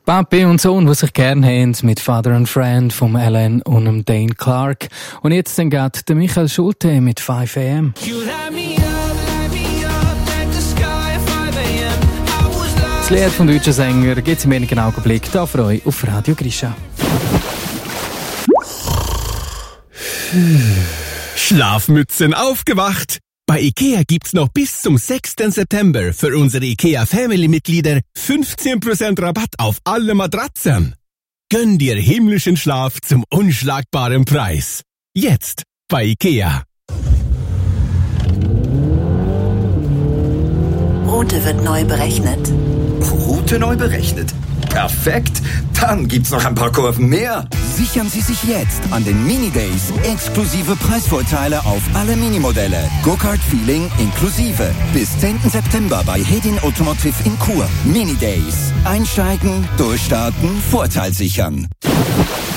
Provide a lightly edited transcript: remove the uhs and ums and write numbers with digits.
Papi und Sohn, die sich gern haben, mit Father and Friend vom Alan und dem Dane Clark. Und jetzt dann geht der Michael Schulte mit 5 AM. Das Lied vom deutschen Sänger gibt es im wenigen Augenblick da für euch auf Radio Grisha. Schlafmützen aufgewacht! Bei IKEA gibt's noch bis zum 6. September für unsere IKEA Family-Mitglieder 15% Rabatt auf alle Matratzen. Gönn dir himmlischen Schlaf zum unschlagbaren Preis. Jetzt bei IKEA. Route wird neu berechnet. Route neu berechnet? Perfekt! Dann gibt's noch ein paar Kurven mehr. Sichern Sie sich jetzt an den Mini-Days exklusive Preisvorteile auf alle Minimodelle. Go-Kart-Feeling inklusive. Bis 10. September bei Hedin Automotive in Chur. Mini-Days. Einsteigen, durchstarten, Vorteil sichern.